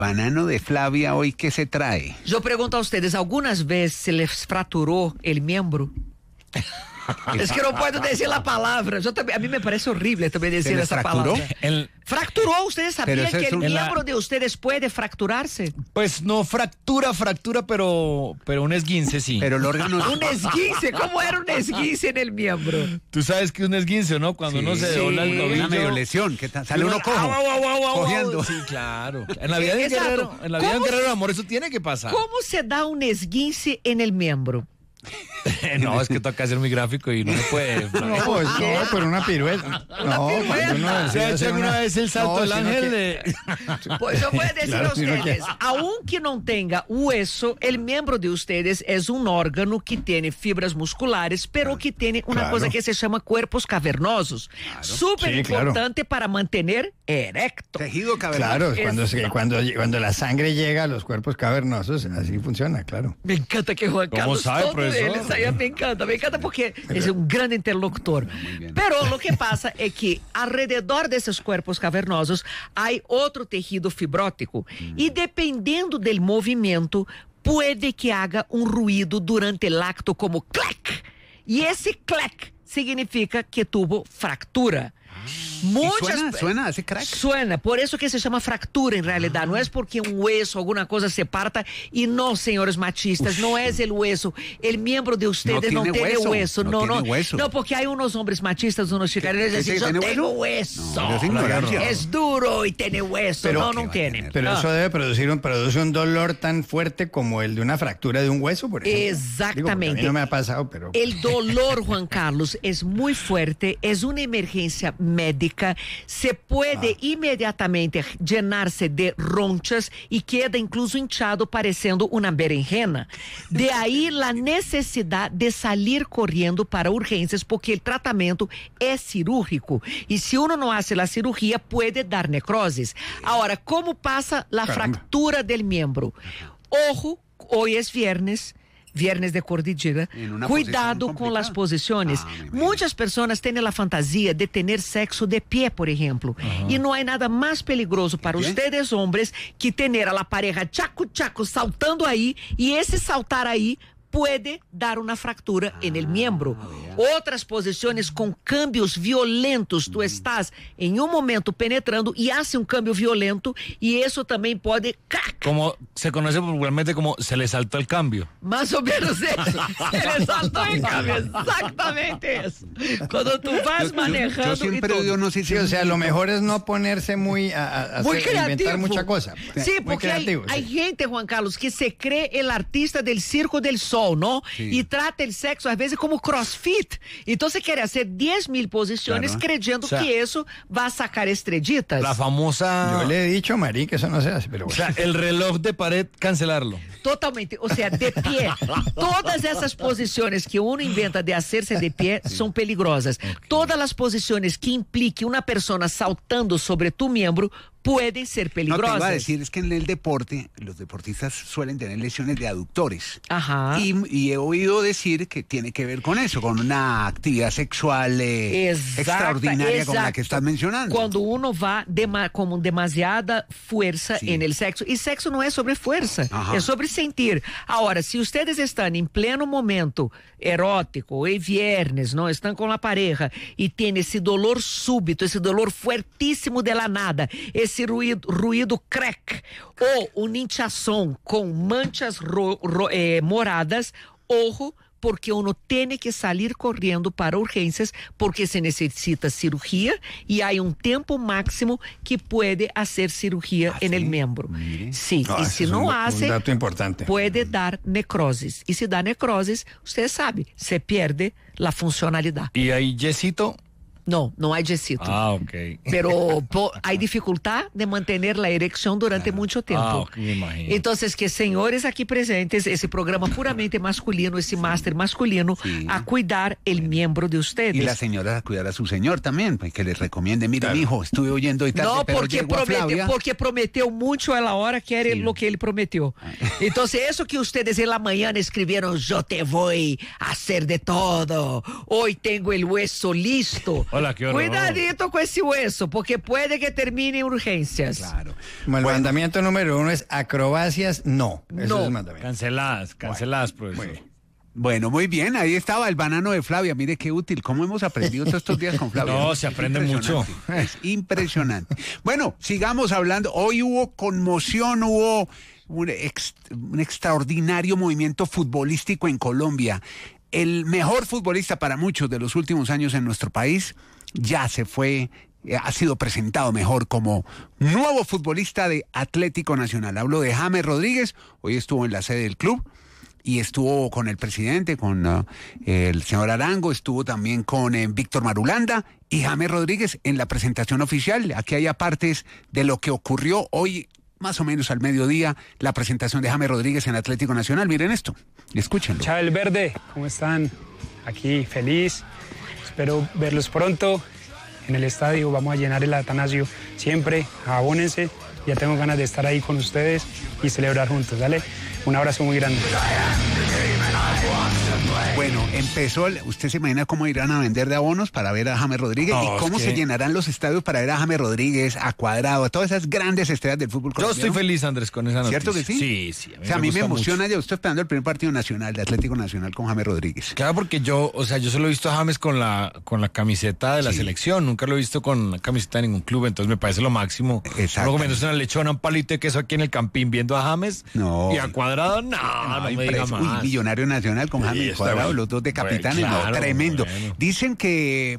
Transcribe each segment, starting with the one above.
Banano de Flavia, hoy, ¿qué se trae? Yo pregunto a ustedes, ¿algunas veces se les fracturó el miembro? Es que no puedo decir la palabra. Yo también, a mí me parece horrible también decir esa palabra. ¿Fracturó? ¿Ustedes sabían que el miembro de ustedes puede fracturarse? Pues no fractura, pero un esguince sí. Pero el órgano... ¿Un esguince? ¿Cómo era un esguince en el miembro? Tú sabes que un esguince, ¿no? Cuando uno se dobla el tobillo. Una medio lesión, que sale uno cojo, cojeando. Sí, claro. En la vida de un guerrero de amor eso tiene que pasar. ¿Cómo se da un esguince en el miembro? No, es que toca ser muy gráfico y no se puede. Pero una pirueta. Cuando uno se ha hecho alguna vez el salto del ángel Pues yo voy a decir a ustedes, aunque no tenga hueso, el miembro de ustedes es un órgano que tiene fibras musculares, pero que tiene una cosa que se llama cuerpos cavernosos. Súper importante para mantener erecto. Tejido cavernoso. Claro, cuando la sangre llega a los cuerpos cavernosos, así funciona, claro. Me encanta que Juan Carlos me encanta porque es un gran interlocutor. Pero lo que pasa es que alrededor de esos cuerpos cavernosos hay otro tejido fibrótico y dependiendo del movimiento puede que haga un ruido durante el acto como clac, y ese clac significa que tuvo fractura. ¿Suena ese crack? Suena, por eso que se llama fractura en realidad, no es porque un hueso, alguna cosa se parta, y no, señores machistas, no es el hueso, el miembro de ustedes no tiene hueso, no, porque hay unos hombres machistas, unos chicaneros que dicen, yo tengo hueso, es duro y tiene hueso, pero, no tiene. Pero eso debe produce un dolor tan fuerte como el de una fractura de un hueso, por ejemplo. Exactamente. A mí no me ha pasado, pero... El dolor, Juan Carlos, es muy fuerte, es una emergencia médica, se puede inmediatamente llenarse de ronchas y queda incluso hinchado parecendo una berenjena. De ahí la necesidad de salir corriendo para urgencias porque el tratamiento es cirúrgico y si uno no hace la cirugía puede dar necrosis. Ahora, ¿cómo pasa la fractura del miembro? Ojo, hoy es viernes de cordillera, cuidado con las posiciones. Muchas personas tienen la fantasía de tener sexo de pie, por ejemplo, y no hay nada más peligroso para ustedes hombres que tener a la pareja chaco saltando ahí, y ese saltar ahí puede dar una fractura en el miembro. Otras posiciones con cambios violentos, tú estás en un momento penetrando y hace un cambio violento y eso también puede... Como se conoce popularmente como se le saltó el cambio. Más o menos eso. Se le saltó el cambio, exactamente eso. Cuando tú vas manejando... Yo siempre digo, no sé si... o sea, lo mejor es no ponerse muy inventar mucha cosa. Sí, porque hay gente, Juan Carlos, que se cree el artista del circo del sol, ¿no? Sí. Y trata el sexo a veces como crossfit. Entonces quiere hacer 10,000 posiciones creyendo que eso va a sacar estrellitas. La famosa... Yo le he dicho a Marín que eso no se hace, pero bueno. O sea, el reloj de pared, cancelarlo. Totalmente, o sea, de pie. Todas esas posiciones que uno inventa de hacerse de pie son peligrosas. Todas las posiciones que implique una persona saltando sobre tu miembro pueden ser peligrosas. No, te iba a decir, es que en el deporte, los deportistas suelen tener lesiones de aductores. Ajá. Y he oído decir que tiene que ver con eso, con una actividad sexual extraordinaria como la que estás mencionando. Cuando uno va con demasiada fuerza en el sexo. Y sexo no es sobre fuerza, es sobre sentir. Ahora, si ustedes están en pleno momento erótico, y viernes, ¿no? Están con la pareja y tienen ese dolor súbito, ese dolor fuertísimo de la nada, esse ruído crack ou uma hinchazón com manchas moradas, ojo, porque uno tiene que salir corriendo para urgências porque se necesita cirugía y hay un tiempo máximo que puede hacer cirugía en el miembro. Sí, y si no hace, un dato importante. Puede dar necrosis. Y si da necrosis, usted sabe, se pierde la funcionalidad. ¿Y hay yesito? No, no hay yesito. Ok. Pero hay dificultad de mantener la erección durante mucho tiempo. Me imagino. Entonces, que señores aquí presentes, ese programa puramente masculino, ese máster masculino, a cuidar el miembro de ustedes. Y las señoras a cuidar a su señor también, pues que les recomiende, mire, hijo, estuve oyendo y tal. No, porque prometió mucho a la hora que era lo que él prometió. Entonces, eso que ustedes en la mañana escribieron, yo te voy a hacer de todo, hoy tengo el hueso listo. Hola, qué horror. Cuidadito con ese hueso, porque puede que termine en urgencias. Claro. Bueno, el mandamiento número 1 es acrobacias, no. Eso No. es el mandamiento. Canceladas, profesor. Bueno, muy bien, ahí estaba el banano de Flavia. Mire qué útil, cómo hemos aprendido todos estos días con Flavia. No, se aprende mucho. Es impresionante. Bueno, sigamos hablando. Hoy hubo conmoción, hubo un extraordinario movimiento futbolístico en Colombia. El mejor futbolista para muchos de los últimos años en nuestro país ya se fue, ha sido presentado mejor como nuevo futbolista de Atlético Nacional. Hablo de James Rodríguez, hoy estuvo en la sede del club. Y estuvo con el presidente, con el señor Arango, estuvo también con Víctor Marulanda y James Rodríguez en la presentación oficial. Aquí hay partes de lo que ocurrió hoy, más o menos al mediodía, la presentación de James Rodríguez en Atlético Nacional. Miren esto, escúchenlo. Chao el Verde, ¿cómo están? Aquí feliz, espero verlos pronto en el estadio, vamos a llenar el Atanasio siempre, abónense, ya tengo ganas de estar ahí con ustedes y celebrar juntos, ¿vale? Un abrazo muy grande. Bueno, empezó, ¿usted se imagina cómo irán a vender de abonos para ver a James Rodríguez? No, ¿Y cómo se llenarán los estadios para ver a James Rodríguez, a Cuadrado, a todas esas grandes estrellas del fútbol Yo colombiano? estoy feliz, Andrés, con esa noticia. ¿Cierto que sí? Sí. O sea, a mí me gusta emociona, mucho. yo estoy esperando el primer partido nacional de Atlético Nacional con James Rodríguez. Claro, porque yo solo he visto a James con la camiseta de la selección, nunca lo he visto con la camiseta de ningún club, entonces me parece lo máximo. Exacto. Luego comiéndose una lechona, un palito de queso aquí en el Campín viendo a James No. y a Cuadrado, no me diga Uy, más. Millonario Nacional con James está Cuadrado, bueno. los dos de capitanes, Claro, no, tremendo. bueno. Dicen que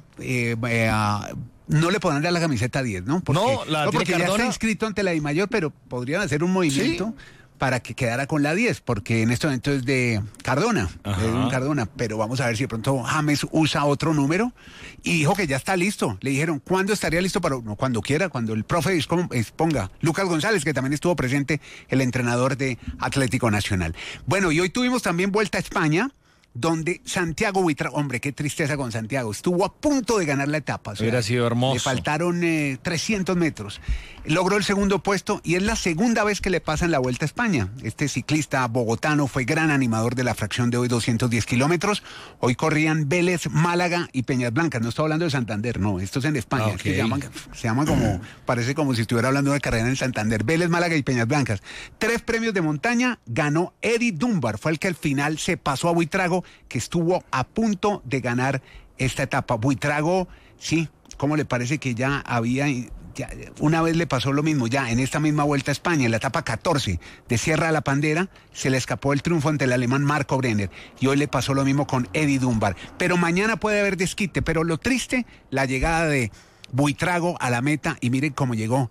no le podrán dar la camiseta 10, ¿no? Porque, No, la tiene porque ya Cardona. está inscrito ante la DIMAYOR, pero podrían hacer un movimiento para que quedara con la 10, porque en este momento es de Cardona, Ajá. es un Cardona, pero vamos a ver si de pronto James usa otro número y dijo que ya está listo. Le dijeron, ¿cuándo estaría listo? No, cuando quiera, cuando el profe exponga. Lucas González, que también estuvo presente, el entrenador de Atlético Nacional. Bueno, y hoy tuvimos también Vuelta a España, donde Santiago Buitrago, hombre, qué tristeza con Santiago, estuvo a punto de ganar la etapa. O sea, Hubiera sido hermoso. Le faltaron 300 metros. Logró el segundo puesto y es la segunda vez que le pasa en la Vuelta a España. Este ciclista bogotano fue gran animador de la fracción de hoy, 210 kilómetros. Hoy corrían Vélez, Málaga y Peñas Blancas. No estoy hablando de Santander, no, esto es en España. Ah, Es que ok. se llama como, parece como si estuviera hablando de carrera en Santander. Vélez, Málaga y Peñas Blancas. 3 premios de montaña, ganó Eddie Dunbar, fue el que al final se pasó a Buitrago, que estuvo a punto de ganar esta etapa. Buitrago, sí, ¿cómo le parece que ya había... Ya, una vez le pasó lo mismo, ya en esta misma Vuelta a España, en la etapa 14 de Sierra de la Pandera, se le escapó el triunfo ante el alemán Marco Brenner, y hoy le pasó lo mismo con Eddie Dunbar. Pero mañana puede haber desquite, pero lo triste, la llegada de Buitrago a la meta, y miren cómo llegó,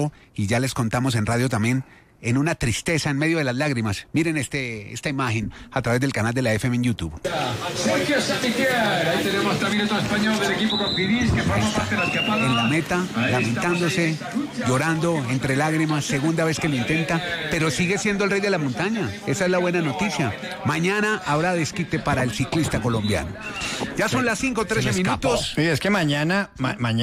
y ya les contamos en radio también, en una tristeza, en medio de las lágrimas. Miren esta imagen a través del canal de la FM en YouTube. Sergio Samitier, ahí tenemos también otro español del equipo Conquidís que forma parte de la escapada. En la meta, lamentándose, llorando entre lágrimas, segunda vez que lo intenta, pero sigue siendo el rey de la montaña. Esa es la buena noticia. Mañana habrá desquite para el ciclista colombiano. Ya son las 5:13 minutos. Sí, es que mañana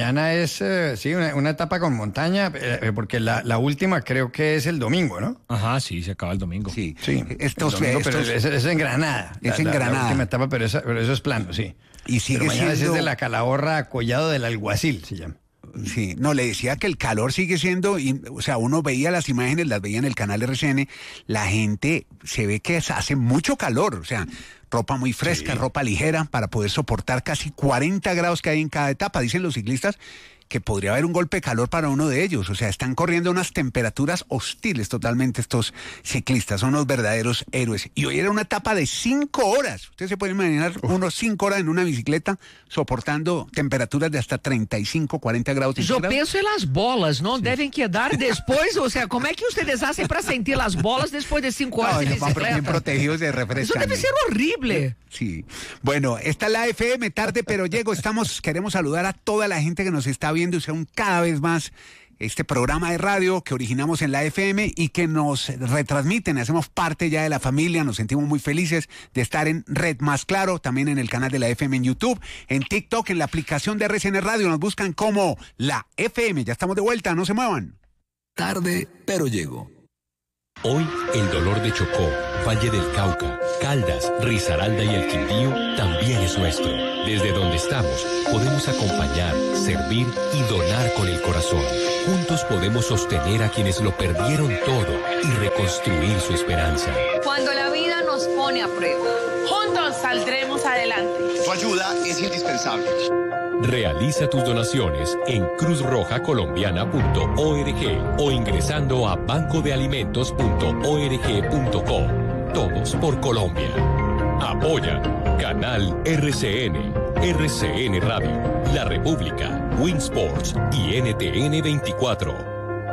es sí, una etapa con montaña, porque la última creo que es el domingo, ¿no? Ajá, sí, se acaba el domingo. Sí, Sí, estos, el domingo, pero estos- es en Granada. Es en Granada. La última etapa, pero eso es plano, sí. Y sigue pero mañana siendo- es de la Calahorra Collado del Alguacil, se llama. Sí, no, le decía que el calor sigue siendo, o sea, uno veía las imágenes, las veía en el canal RCN, la gente se ve que hace mucho calor, o sea, ropa muy fresca, ropa ligera para poder soportar casi 40 grados que hay en cada etapa, dicen los ciclistas que podría haber un golpe de calor para uno de ellos, o sea, están corriendo unas temperaturas hostiles totalmente estos ciclistas, son unos verdaderos héroes. Y hoy era una etapa de 5 horas, usted se puede imaginar unos 5 horas en una bicicleta soportando temperaturas de hasta 35, 40 grados. Yo centígrados. penso en las bolas, ¿no? Deben quedar después, o sea, ¿cómo es que ustedes hacen para sentir las bolas después de 5 horas No, de ellos van bien bicicleta? protegidos de Eso refrescan. debe ser horrible. Sí. Bueno, esta es la FM, tarde pero llego. Queremos saludar a toda la gente que nos está viendo y son cada vez más este programa de radio que originamos en la FM y que nos retransmiten, hacemos parte ya de la familia, nos sentimos muy felices de estar en Red Más Claro, también en el canal de la FM en YouTube, en TikTok, en la aplicación de RCN Radio, nos buscan como la FM. Ya estamos de vuelta, no se muevan. Tarde, pero llego. Hoy, el dolor de Chocó, Valle del Cauca, Caldas, Risaralda y el Quindío también es nuestro. Desde donde estamos, podemos acompañar, servir y donar con el corazón. Juntos podemos sostener a quienes lo perdieron todo y reconstruir su esperanza. Cuando la vida nos pone a prueba, juntos saldremos adelante. Tu ayuda es indispensable. Realiza tus donaciones en cruzrojacolombiana.org o ingresando a bancodealimentos.org.co. Todos por Colombia. Apoya Canal RCN, RCN Radio, La República, Winsports y NTN 24.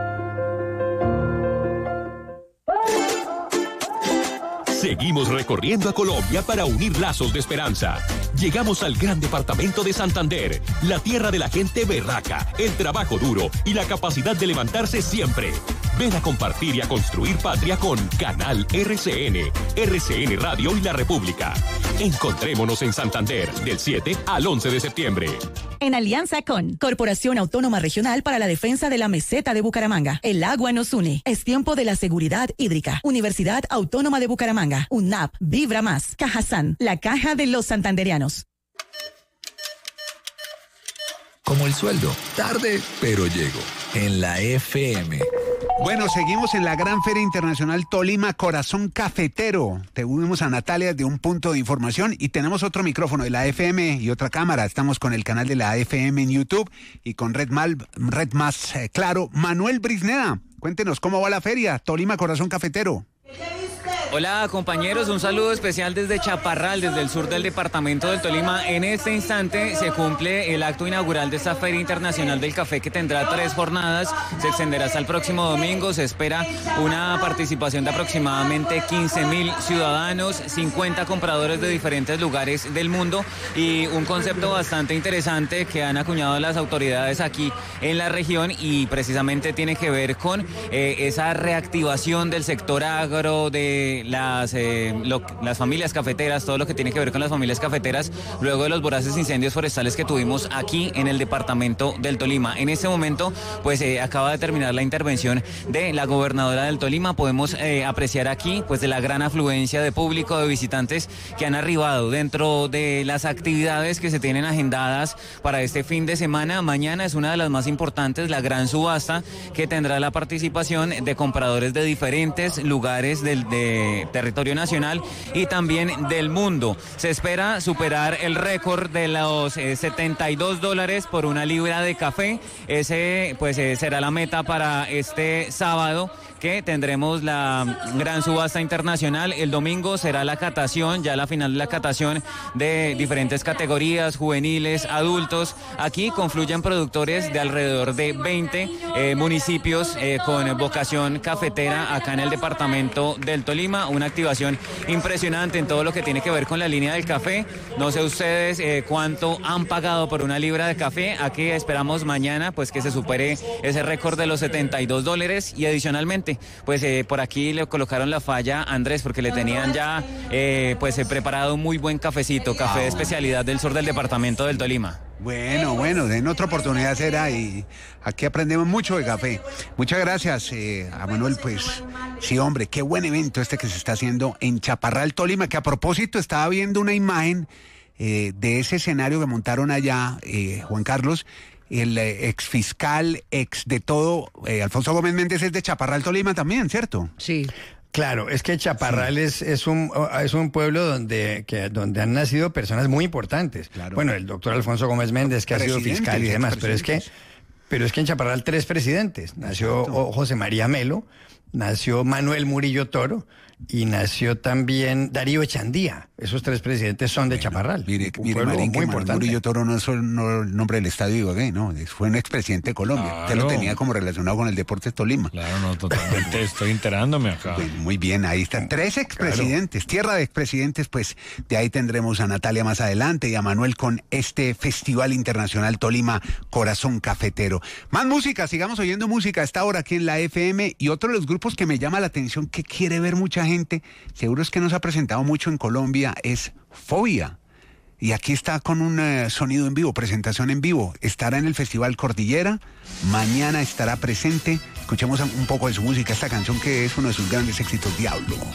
Seguimos recorriendo a Colombia para unir lazos de esperanza. Llegamos al gran departamento de Santander, la tierra de la gente berraca, el trabajo duro y la capacidad de levantarse siempre. Ven a compartir y a construir patria con Canal RCN, RCN Radio y La República. Encontrémonos en Santander del 7 al 11 de septiembre. En alianza con Corporación Autónoma Regional para la Defensa de la Meseta de Bucaramanga. El agua nos une. Es tiempo de la seguridad hídrica. Universidad Autónoma de Bucaramanga. UNAP. Vibra más. Cajazán. La caja de los santanderianos. Como el sueldo. Tarde, pero llego. En la FM. Bueno, seguimos en la Gran Feria Internacional Tolima Corazón Cafetero. Tuvimos a Natalia de un punto de información y tenemos otro micrófono de la FM y otra cámara. Estamos con el canal de la FM en YouTube y con Red Más Claro. Manuel Brisneda, cuéntenos cómo va la feria Tolima Corazón Cafetero. Hola compañeros, un saludo especial desde Chaparral, desde el sur del departamento del Tolima. En este instante se cumple el acto inaugural de esta Feria Internacional del Café que tendrá 3 jornadas, se extenderá hasta el próximo domingo. Se espera una participación de aproximadamente 15.000 ciudadanos, 50 compradores de diferentes lugares del mundo y un concepto bastante interesante que han acuñado las autoridades aquí en la región y precisamente tiene que ver con esa reactivación del sector agro, de las familias cafeteras, todo lo que tiene que ver con las familias cafeteras luego de los voraces incendios forestales que tuvimos aquí en el departamento del Tolima. En este momento pues acaba de terminar la intervención de la gobernadora del Tolima. Podemos apreciar aquí pues de la gran afluencia de público, de visitantes que han arribado dentro de las actividades que se tienen agendadas para este fin de semana. Mañana es una de las más importantes, la gran subasta que tendrá la participación de compradores de diferentes lugares de territorio nacional y también del mundo. Se espera superar el récord de los $72 por una libra de café. Ese pues será la meta para este sábado, que tendremos la gran subasta internacional. El domingo será la catación, ya la final de la catación de diferentes categorías, juveniles, adultos. Aquí confluyen productores de alrededor de 20 municipios con vocación cafetera acá en el departamento del Tolima. Una activación impresionante en todo lo que tiene que ver con la línea del café. No sé ustedes cuánto han pagado por una libra de café. Aquí esperamos mañana pues que se supere ese récord de los $72 y adicionalmente pues por aquí le colocaron la falla a Andrés porque le tenían ya preparado un muy buen cafecito, café de especialidad del sur del departamento del Tolima. Bueno, den otra oportunidad será y aquí aprendemos mucho de café. Muchas gracias a Manuel, pues sí hombre, qué buen evento este que se está haciendo en Chaparral, Tolima, que a propósito estaba viendo una imagen de ese escenario que montaron allá, Juan Carlos. El exfiscal, de todo, Alfonso Gómez Méndez es de Chaparral, Tolima también, ¿cierto? Sí. Claro, es que Chaparral es un pueblo donde han nacido personas muy importantes. Claro. Bueno, el doctor Alfonso Gómez Méndez, que ha sido fiscal y demás, pero es que en Chaparral 3 presidentes. Nació José María Melo, nació Manuel Murillo Toro y nació también Darío Echandía. Esos 3 presidentes son de Chaparral. Mire, Marín, muy importante. Murillo Toro no es solo el nombre del estadio de Ibagué, no, fue un expresidente de Colombia. Claro. Usted lo tenía como relacionado con el Deportes Tolima. Claro, no, totalmente, estoy enterándome acá. Pues muy bien, ahí están 3 expresidentes, claro. Tierra de expresidentes, pues de ahí tendremos a Natalia más adelante y a Manuel con este Festival Internacional Tolima Corazón Cafetero. Más música, sigamos oyendo música a esta hora aquí en la FM y otro de los grupos que me llama la atención, que quiere ver mucha gente, seguro es que no se ha presentado mucho en Colombia, es Fobia. Y aquí está con un sonido en vivo, presentación en vivo. Estará en el Festival Cordillera, mañana estará presente. Escuchemos un poco de su música, esta canción que es uno de sus grandes éxitos, Diablo.